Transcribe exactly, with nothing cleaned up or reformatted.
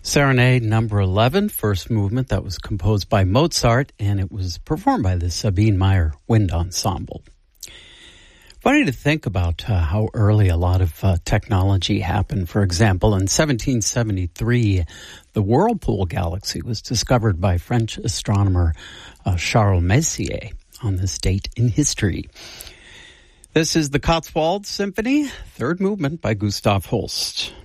Serenade number eleven, first movement, that was composed by Mozart, and it was performed by the Sabine Meyer Wind Ensemble. Funny to think about uh, how early a lot of uh, technology happened. For example, in seventeen seventy-three, the Whirlpool galaxy was discovered by French astronomer uh, Charles Messier on this date in history. This is the Cotswold Symphony, third movement by Gustav Holst.